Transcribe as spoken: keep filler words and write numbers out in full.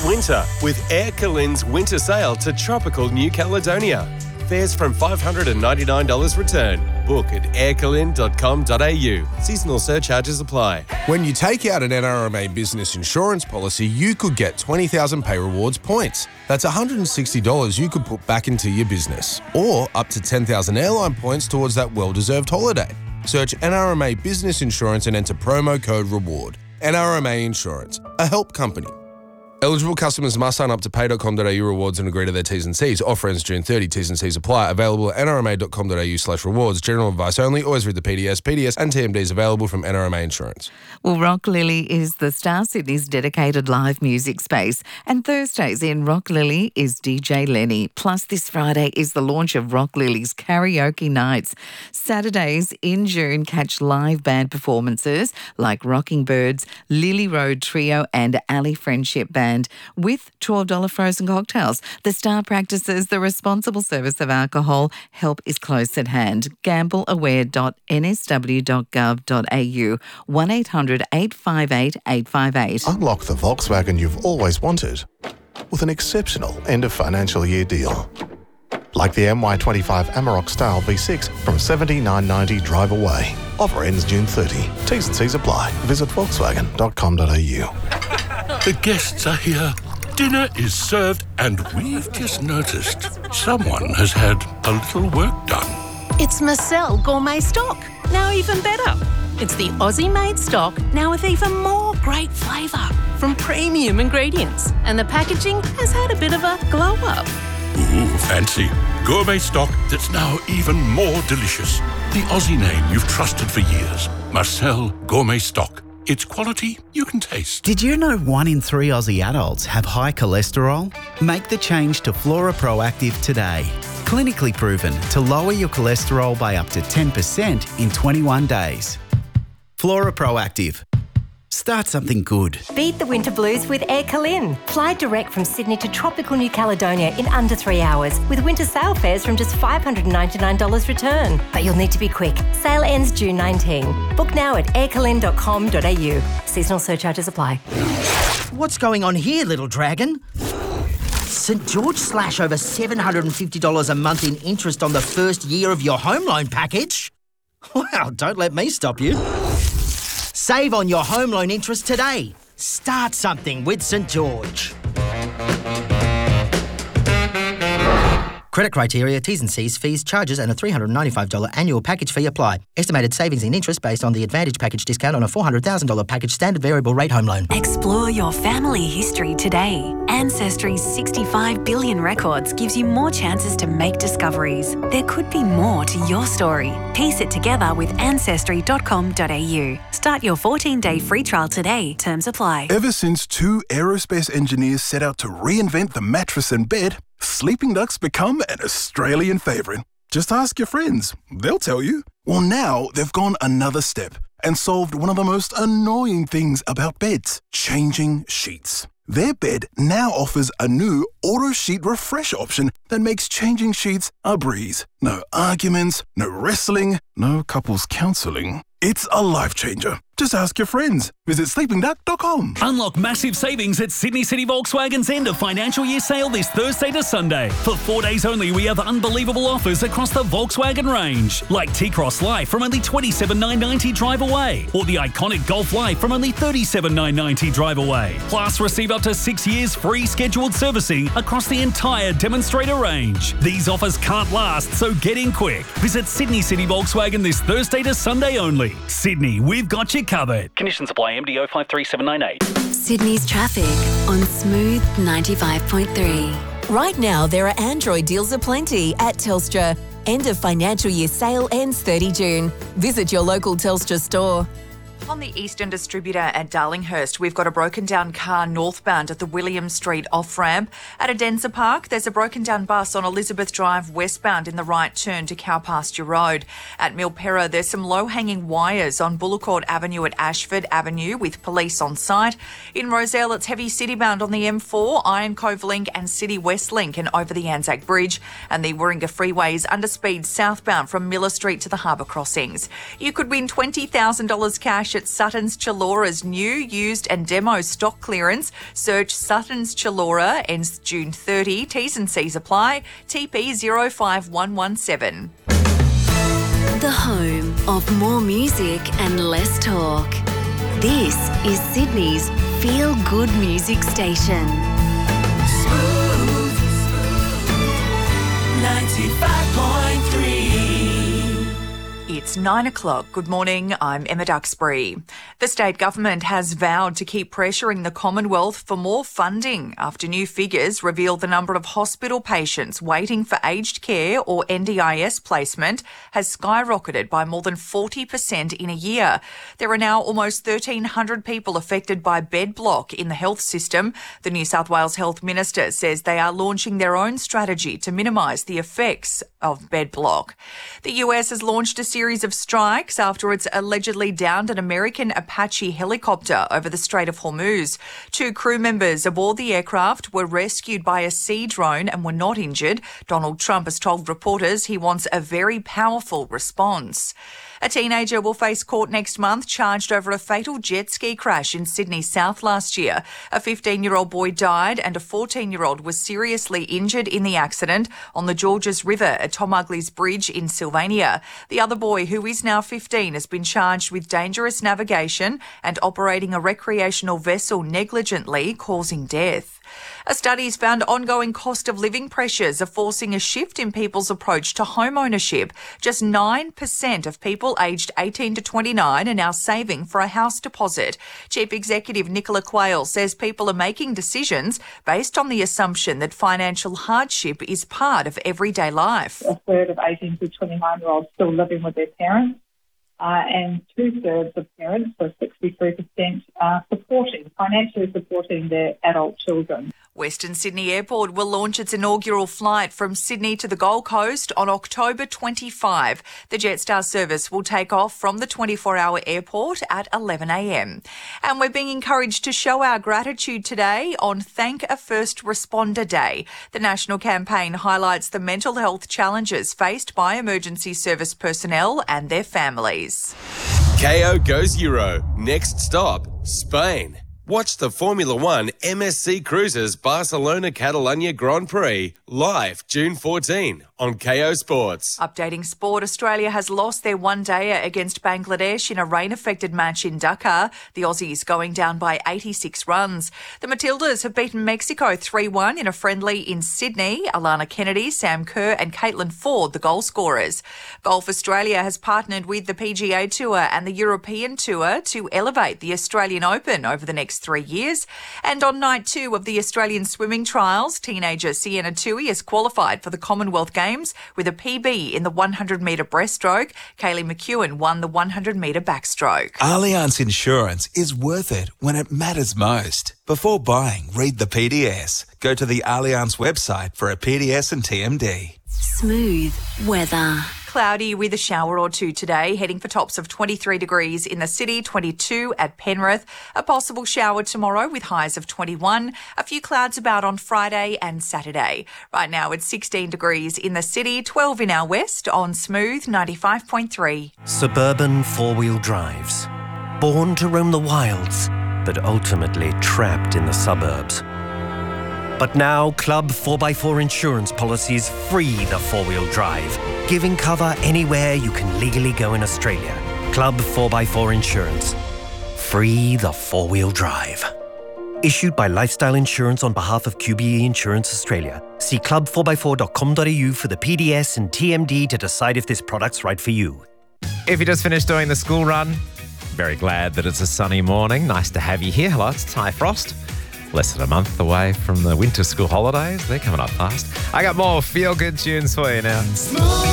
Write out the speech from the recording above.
winter with Air Calin's winter sale to tropical New Caledonia. Fares from five hundred ninety-nine dollars return. Book at air calin dot com dot a u. Seasonal surcharges apply. When you take out an N R M A business insurance policy, you could get twenty thousand Pay Rewards points. That's one hundred sixty dollars you could put back into your business. Or up to ten thousand airline points towards that well-deserved holiday. Search N R M A Business Insurance and enter promo code REWARD. N R M A Insurance, a help company. Eligible customers must sign up to pay dot com dot a u rewards and agree to their T's and C's. Offer ends June thirtieth. T's and C's apply. Available at n r m a dot com dot a u slash rewards. General advice only. Always read the P D S. P D S and T M Ds available from N R M A Insurance. Well, Rock Lily is the Star Sydney's dedicated live music space. And Thursdays in Rock Lily is D J Lenny. Plus, this Friday is the launch of Rock Lily's Karaoke Nights. Saturdays in June catch live band performances like Rocking Birds, Lily Road Trio and Ali Friendship Band with twelve dollars frozen cocktails. The Star practices the responsible service of alcohol. Help is close at hand. gamble aware dot n s w dot gov dot a u. one eight hundred eight five eight eight five eight. Unlock the Volkswagen you've always wanted with an exceptional end of financial year deal. Like the M Y twenty-five Amarok Style V six from seventy-nine ninety drive away. Offer ends June thirtieth. T's and C's apply. Visit volkswagen dot com dot a u. The guests are here. Dinner is served and we've just noticed someone has had a little work done. It's Marcel Gourmet Stock, now even better. It's the Aussie-made stock, now with even more great flavour from premium ingredients. And the packaging has had a bit of a glow-up. Ooh, fancy. Gourmet stock that's now even more delicious. The Aussie name you've trusted for years. Marcel Gourmet Stock. It's quality you can taste. Did you know one in three Aussie adults have high cholesterol? Make the change to Flora Proactive today. Clinically proven to lower your cholesterol by up to ten percent in twenty-one days. Flora Proactive. Start something good. Beat the winter blues with Air Calin. Fly direct from Sydney to tropical New Caledonia in under three hours with winter sale fares from just five hundred ninety-nine dollars return. But you'll need to be quick. Sale ends June nineteenth. Book now at air calin dot com dot a u. Seasonal surcharges apply. What's going on here, little dragon? St George slash over seven hundred fifty dollars a month in interest on the first year of your home loan package? Well, don't let me stop you. Save on your home loan interest today. Start something with St George. Credit criteria, T's and C's, fees, charges and a three hundred ninety-five dollars annual package fee apply. Estimated savings in interest based on the Advantage package discount on a four hundred thousand dollars package standard variable rate home loan. Explore your family history today. Ancestry's sixty-five billion records gives you more chances to make discoveries. There could be more to your story. Piece it together with ancestry dot com dot a u. Start your fourteen-day free trial today. Terms apply. Ever since two aerospace engineers set out to reinvent the mattress and bed, sleeping ducks become an Australian favourite. Just ask your friends. They'll tell you. Well, now they've gone another step and solved one of the most annoying things about beds, changing sheets. Their bed now offers a new auto sheet refresh option that makes changing sheets a breeze. No arguments, no wrestling, no couples counselling. It's a life changer. Just ask your friends. Visit sleeping duck dot com. Unlock massive savings at Sydney City Volkswagen's end of financial year sale this Thursday to Sunday. For four days only, we have unbelievable offers across the Volkswagen range, like T-Cross Life from only twenty-seven thousand nine hundred ninety dollars drive away, or the iconic Golf Life from only thirty-seven thousand nine hundred ninety dollars drive away. Plus, receive up to six years free scheduled servicing across the entire demonstrator range. These offers can't last, so get in quick. Visit Sydney City Volkswagen this Thursday to Sunday only. Sydney, we've got you covered. Conditions apply. M D O five three seven nine eight. Sydney's traffic on Smooth ninety-five point three. Right now, there are Android deals aplenty at Telstra. End of financial year sale ends thirtieth June. Visit your local Telstra store. On the Eastern Distributor at Darlinghurst, we've got a broken down car northbound at the William Street off-ramp. At Adenza Park, there's a broken down bus on Elizabeth Drive westbound in the right turn to Cowpasture Road. At Milperra, there's some low-hanging wires on Bullecourt Avenue at Ashford Avenue with police on site. In Rozelle, it's heavy citybound on the M four, Iron Cove Link and City West Link and over the Anzac Bridge. And the Warringah Freeway is under speed southbound from Miller Street to the Harbour Crossings. You could win twenty thousand dollars cash finish at Sutton's Chullора's new, used and demo stock clearance. Search Sutton's Chullora, ends June thirtieth. T's and C's apply. T P zero five one one seven. The home of more music and less talk. This is Sydney's Feel Good Music Station. Smooth, ninety-five point three. It's nine o'clock. Good morning, I'm Emma Duxbury. The state government has vowed to keep pressuring the Commonwealth for more funding after new figures reveal the number of hospital patients waiting for aged care or N D I S placement has skyrocketed by more than forty percent in a year. There are now almost thirteen hundred people affected by bed block in the health system. The New South Wales Health Minister says they are launching their own strategy to minimise the effects of bed block. The U S has launched a series of strikes after it's allegedly downed an American Apache helicopter over the Strait of Hormuz. Two crew members aboard the aircraft were rescued by a sea drone and were not injured. Donald Trump has told reporters he wants a very powerful response. A teenager will face court next month charged over a fatal jet ski crash in Sydney South last year. A fifteen-year-old boy died and a fourteen-year-old was seriously injured in the accident on the Georges River at Tom Ugley's Bridge in Sylvania. The other boy, who is now fifteen, has been charged with dangerous navigation and operating a recreational vessel negligently, causing death. A study's found ongoing cost of living pressures are forcing a shift in people's approach to home ownership. Just nine percent of people aged eighteen to twenty-nine are now saving for a house deposit. Chief Executive Nicola Quayle says people are making decisions based on the assumption that financial hardship is part of everyday life. A third of eighteen to twenty-nine-year-olds still living with their parents. Uh, and two-thirds of parents, so sixty-three percent, are supporting, financially supporting their adult children. Western Sydney Airport will launch its inaugural flight from Sydney to the Gold Coast on October twenty-fifth. The Jetstar service will take off from the twenty-four hour airport at eleven a m. And we're being encouraged to show our gratitude today on Thank a First Responder Day. The national campaign highlights the mental health challenges faced by emergency service personnel and their families. K O goes Euro. Next stop, Spain. Watch the Formula One M S C Cruises Barcelona Catalunya Grand Prix live June fourteenth on K O Sports. Updating sport, Australia has lost their one-dayer against Bangladesh in a rain-affected match in Dhaka. The Aussies going down by eighty-six runs. The Matildas have beaten Mexico three one in a friendly in Sydney. Alana Kennedy, Sam Kerr and Caitlin Ford, the goal scorers. Golf Australia has partnered with the P G A Tour and the European Tour to elevate the Australian Open over the next three years. And on night two of the Australian swimming trials, teenager Sienna Tui has qualified for the Commonwealth Games with a P B in the one hundred metre breaststroke. Kaylee McEwen won the one hundred metre backstroke. Allianz Insurance is worth it when it matters most. Before buying, read the P D S. Go to the Allianz website for a P D S and T M D. Smooth weather. Cloudy with a shower or two today, heading for tops of twenty-three degrees in the city, twenty-two at Penrith. A possible shower tomorrow with highs of twenty-one. A few clouds about on Friday and Saturday. Right now it's sixteen degrees in the city, twelve in our west on Smooth ninety-five point three. Suburban four-wheel drives. Born to roam the wilds, but ultimately trapped in the suburbs. But now, Club four by four insurance policies free the four-wheel drive, giving cover anywhere you can legally go in Australia. Club four by four Insurance. Free the four-wheel drive. Issued by Lifestyle Insurance on behalf of Q B E Insurance Australia. See club four by four dot com dot a u for the P D S and T M D to decide if this product's right for you. If you just finished doing the school run, very glad that it's a sunny morning. Nice to have you here. Hello, it's Ty Frost. Less than a month away from the winter school holidays. They're coming up fast. I got more feel-good tunes for you now. Smooth.